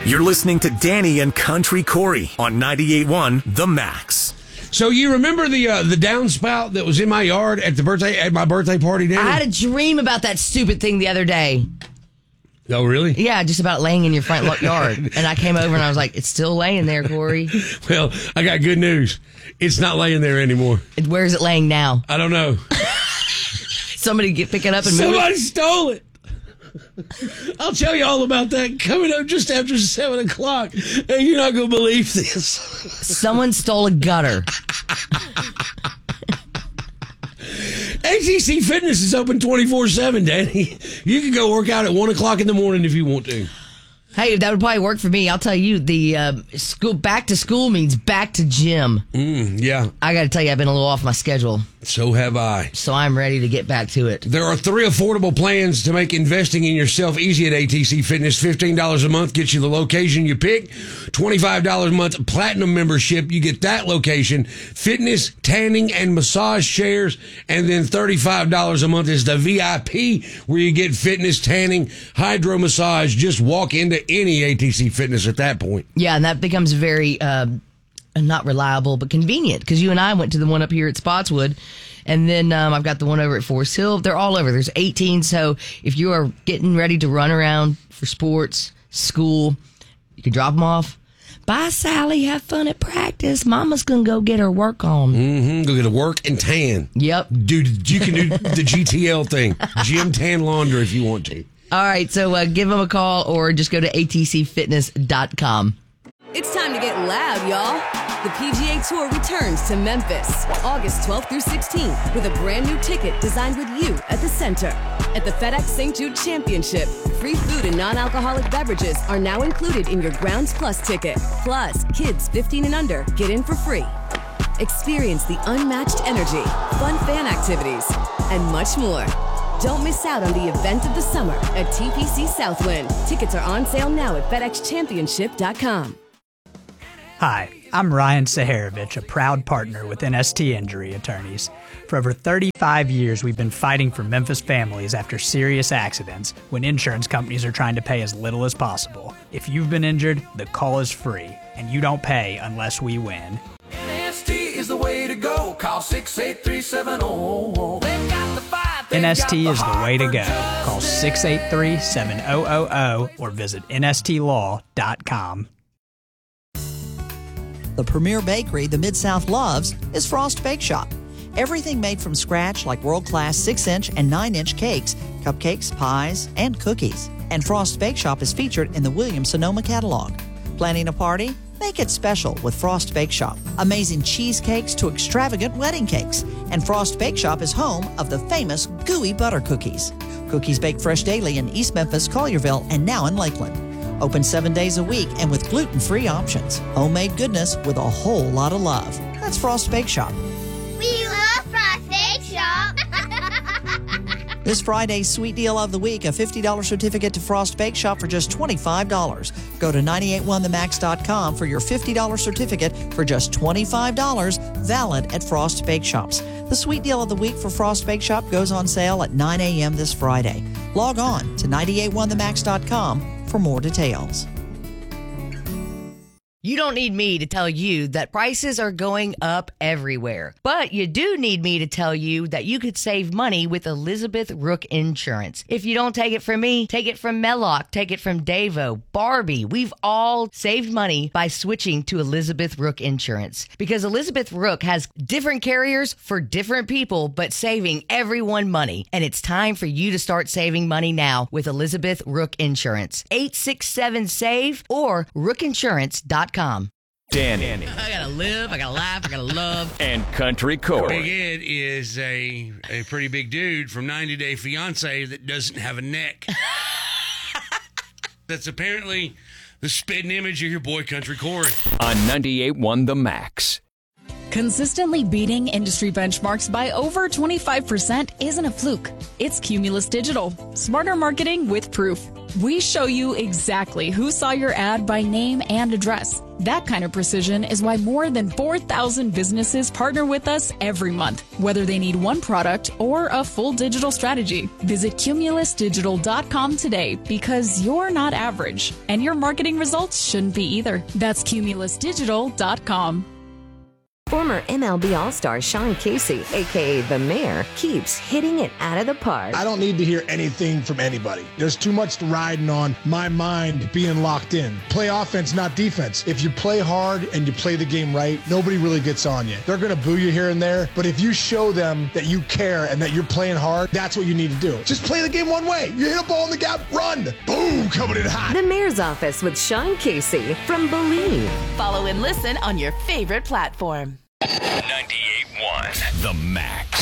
You're listening to Danny and Country Corey on 98.1 The Max. So you remember the downspout that was in my yard at my birthday party, Danny? I had a dream about that stupid thing the other day. Oh, really? Yeah, just about laying in your front yard. And I came over and I was like, it's still laying there, Corey. Well, I got good news. It's not laying there anymore. Where is it laying now? I don't know. Somebody pick it up and move it? Somebody stole it. I'll tell you all about that coming up just after 7 o'clock. And you're not going to believe this. Someone stole a gutter. ATC Fitness is open 24/7, Danny. You can go work out at 1 o'clock in the morning if you want to. Hey, that would probably work for me. I'll tell you, the back to school means back to gym. Yeah. I got to tell you, I've been a little off my schedule. So have I. So I'm ready to get back to it. There are 3 affordable plans to make investing in yourself easy at ATC Fitness. $15 a month gets you the location you pick. $25 a month platinum membership. You get that location, fitness, tanning, and massage chairs. And then $35 a month is the VIP, where you get fitness, tanning, hydro massage. Just walk into any ATC Fitness at that point. Yeah, and that becomes very... not reliable, but convenient, because you and I went to the one up here at Spotswood, and then I've got the one over at Forest Hill. They're all over. There's 18, so if you are getting ready to run around for sports, school, you can drop them off. Bye, Sally. Have fun at practice. Mama's going to go get her work on. Go get a work and tan. Yep. Dude, you can do the GTL thing. Gym Tan Launder if you want to. All right, so give them a call or just go to atcfitness.com. It's time to get loud, y'all. The PGA Tour returns to Memphis, August 12th through 16th, with a brand new ticket designed with you at the center. At the FedEx St. Jude Championship, free food and non-alcoholic beverages are now included in your Grounds Plus ticket. Plus, kids 15 and under get in for free. Experience the unmatched energy, fun fan activities, and much more. Don't miss out on the event of the summer at TPC Southwind. Tickets are on sale now at FedExChampionship.com. Hi, I'm Ryan Saharovich, a proud partner with NST Injury Attorneys. For over 35 years, we've been fighting for Memphis families after serious accidents when insurance companies are trying to pay as little as possible. If you've been injured, the call is free, and you don't pay unless we win. NST is the way to go. Call 683-700. They've got the fight. NST is the way to go. Call 683-7000 or visit nstlaw.com. The premier bakery the Mid-South loves is Frost Bake Shop. Everything made from scratch, like world-class 6-inch and 9-inch cakes, cupcakes, pies, and cookies. And Frost Bake Shop is featured in the Williams-Sonoma catalog. Planning a party? Make it special with Frost Bake Shop. Amazing cheesecakes to extravagant wedding cakes. And Frost Bake Shop is home of the famous gooey butter cookies. Cookies baked fresh daily in East Memphis, Collierville, and now in Lakeland. Open 7 days a week and with gluten-free options. Homemade goodness with a whole lot of love. That's Frost Bake Shop. We love Frost Bake Shop. This Friday's sweet deal of the week, a $50 certificate to Frost Bake Shop for just $25. Go to 981themax.com for your $50 certificate for just $25, valid at Frost Bake Shops. The sweet deal of the week for Frost Bake Shop goes on sale at 9 a.m. this Friday. Log on to 981themax.com for more details. You don't need me to tell you that prices are going up everywhere. But you do need me to tell you that you could save money with Elizabeth Rook Insurance. If you don't take it from me, take it from Mellock, take it from Davo, Barbie. We've all saved money by switching to Elizabeth Rook Insurance. Because Elizabeth Rook has different carriers for different people, but saving everyone money. And it's time for you to start saving money now with Elizabeth Rook Insurance. 867-SAVE or rookinsurance.com. Danny. I gotta live, I gotta laugh, I gotta love. And Country Corey. Big Ed is a pretty big dude from 90 Day Fiancé that doesn't have a neck. That's apparently the spitting image of your boy Country Corey. On 98.1 The Max. Consistently beating industry benchmarks by over 25% isn't a fluke. It's Cumulus Digital. Smarter marketing with proof. We show you exactly who saw your ad by name and address. That kind of precision is why more than 4,000 businesses partner with us every month, whether they need one product or a full digital strategy. Visit CumulusDigital.com today because you're not average, and your marketing results shouldn't be either. That's CumulusDigital.com. Former MLB All-Star Sean Casey, a.k.a. The Mayor, keeps hitting it out of the park. I don't need to hear anything from anybody. There's too much riding on my mind being locked in. Play offense, not defense. If you play hard and you play the game right, nobody really gets on you. They're going to boo you here and there, but if you show them that you care and that you're playing hard, that's what you need to do. Just play the game one way. You hit a ball in the gap, run. Boom, coming in hot. The Mayor's Office with Sean Casey from Believe. Follow and listen on your favorite platform. 98.1 The Mac.